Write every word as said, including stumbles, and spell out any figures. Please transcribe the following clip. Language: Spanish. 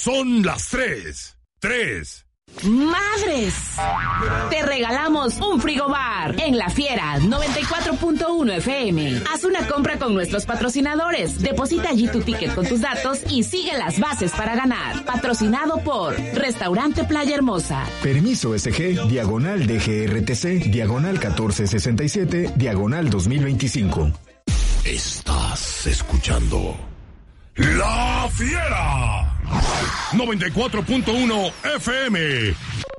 son las tres. ¡Tres! ¡Madres! Te regalamos un frigobar en La Fiera noventa y cuatro punto uno F M. Haz una compra con nuestros patrocinadores. Deposita allí tu ticket con tus datos y sigue las bases para ganar. Patrocinado por Restaurante Playa Hermosa. Permiso S G, diagonal D G R T C, diagonal catorce sesenta y siete, diagonal dos mil veinticinco. Estás escuchando La Fiera noventa y cuatro punto uno F M.